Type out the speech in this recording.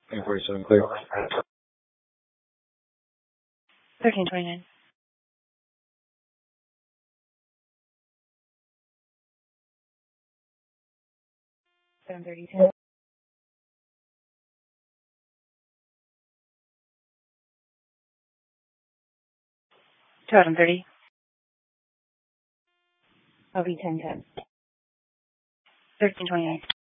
47 clear. 1329. 732. 2030. LV 1010. 1328.